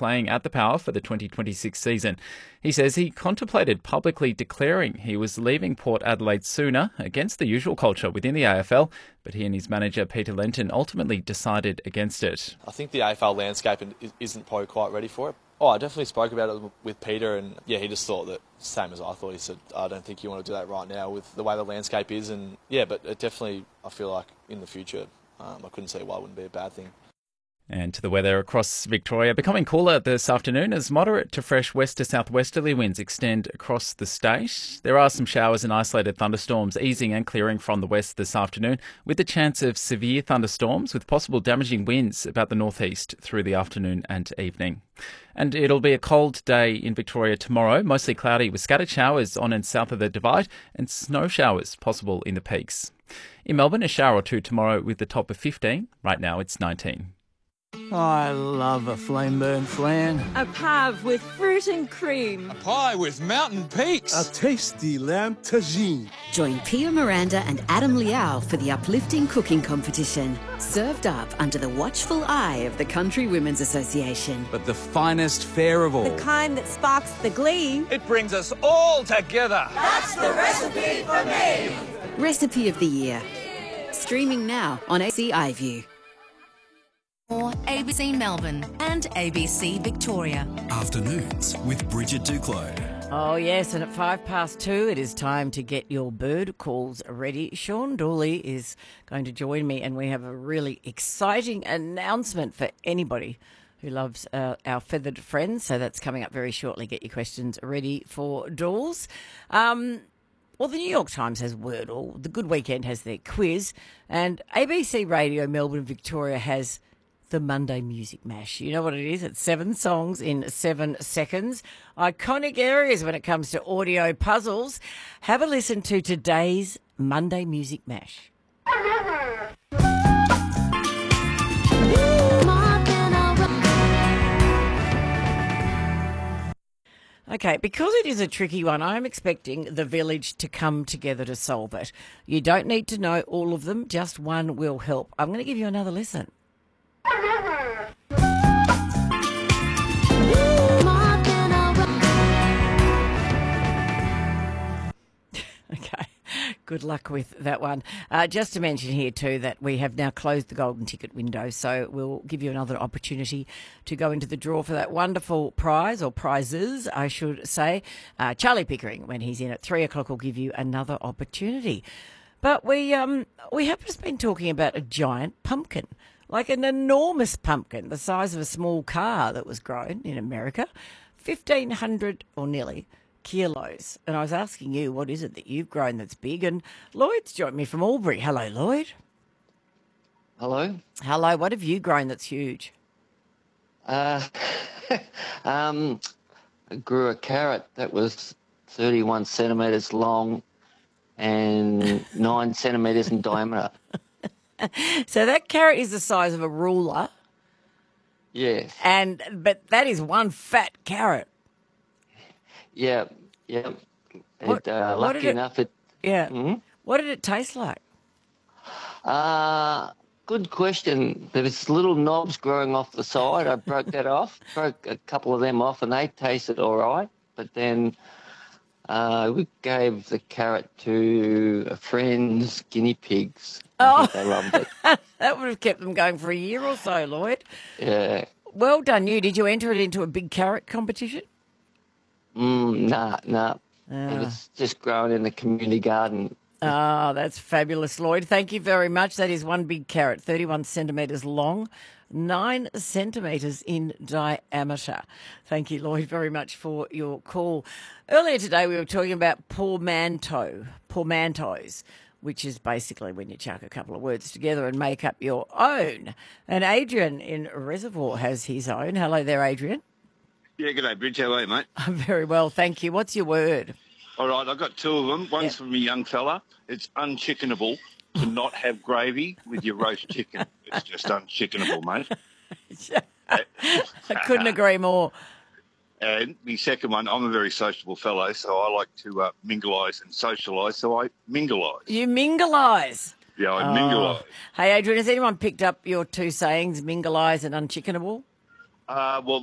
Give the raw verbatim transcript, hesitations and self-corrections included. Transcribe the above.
playing at the Power for the twenty twenty-six season. He says he contemplated publicly declaring he was leaving Port Adelaide sooner, against the usual culture within the A F L, but he and his manager Peter Lenton ultimately decided against it. I think the A F L landscape isn't probably quite ready for it. Oh, I definitely spoke about it with Peter, and yeah, he just thought that, same as I thought. He said, I don't think you want to do that right now with the way the landscape is, and yeah, but it definitely, I feel like in the future, um, I couldn't see why it wouldn't be a bad thing. And to the weather across Victoria, becoming cooler this afternoon as moderate to fresh west to southwesterly winds extend across the state. There are some showers and isolated thunderstorms easing and clearing from the west this afternoon, with the chance of severe thunderstorms with possible damaging winds about the northeast through the afternoon and evening. And it'll be a cold day in Victoria tomorrow, mostly cloudy with scattered showers on and south of the Divide and snow showers possible in the peaks. In Melbourne, a shower or two tomorrow with the top of fifteen. Right now it's nineteen. I love a flame burn flan. A pave with fruit and cream. A pie with mountain peaks. A tasty lamb tagine. Join Pia Miranda and Adam Liao for the uplifting cooking competition. Served up under the watchful eye of the Country Women's Association. But the finest fare of all. The kind that sparks the glee. It brings us all together. That's the recipe for me. Recipe of the Year. Streaming now on A C iView. Or A B C Melbourne and A B C Victoria. Afternoons with Bridget Duclos. Oh, yes, and at five past two, it is time to get your bird calls ready. Sean Dooley is going to join me, and we have a really exciting announcement for anybody who loves uh, our feathered friends. So that's coming up very shortly. Get your questions ready for Dawes. Um, well, the New York Times has Wordle, the Good Weekend has their quiz, and A B C Radio Melbourne Victoria has the Monday Music Mash. You know what it is? It's seven songs in seven seconds. Iconic areas when it comes to audio puzzles. Have a listen to today's Monday Music Mash. Okay, because it is a tricky one, I'm expecting the village to come together to solve it. You don't need to know all of them, just one will help. I'm going to give you another listen. Okay, good luck with that one. Uh, just to mention here too that we have now closed the golden ticket window, so we'll give you another opportunity to go into the draw for that wonderful prize, or prizes, I should say. Uh, Charlie Pickering, when he's in at three o'clock, will give you another opportunity. But we um we have just been talking about a giant pumpkin. Like an enormous pumpkin, the size of a small car that was grown in America, fifteen hundred or nearly kilos. And I was asking you, what is it that you've grown that's big? And Lloyd's joined me from Albury. Hello, Lloyd. Hello. Hello. What have you grown that's huge? Uh, um, I grew a carrot that was thirty-one centimetres long and nine centimetres in diameter. So that carrot is the size of a ruler. Yes. And but that is one fat carrot. Yeah, yeah. What, it, uh, what lucky it, enough, it. Yeah. Mm-hmm. What did it taste like? Uh good question. There's little knobs growing off the side. I broke that off. Broke a couple of them off, and they tasted all right. But then uh, we gave the carrot to a friend's guinea pigs. Oh, they loved it. That would have kept them going for a year or so, Lloyd. Yeah. Well done, you. Did you enter it into a big carrot competition? Mm, nah, nah. Ah. It was just grown in the community garden. Ah, oh, that's fabulous, Lloyd. Thank you very much. That is one big carrot, thirty-one centimetres long, nine centimetres in diameter. Thank you, Lloyd, very much for your call. Earlier today we were talking about portmanteau, portmanteaus, which is basically when you chuck a couple of words together and make up your own. And Adrian in Reservoir has his own. Hello there, Adrian. Yeah, good day, Bridge. How are you, mate? I'm very well, thank you. What's your word? All right, I've got two of them. One's yep. from a young fella. It's unchickenable to not have gravy with your roast chicken. It's just unchickenable, mate. I couldn't agree more. And the second one, I'm a very sociable fellow, so I like to uh, minglise and socialise, so I minglise. You minglise? Yeah, I oh. minglise. Hey, Adrian, has anyone picked up your two sayings, minglise and unchickenable? Uh, well,